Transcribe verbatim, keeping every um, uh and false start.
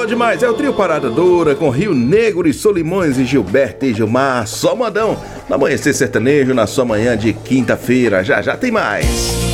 Boa demais, é o trio Parada Dura com Rio Negro e Solimões e Gilberto e Gilmar. Só modão no Amanhecer Sertanejo na sua manhã de quinta-feira. Já já tem mais.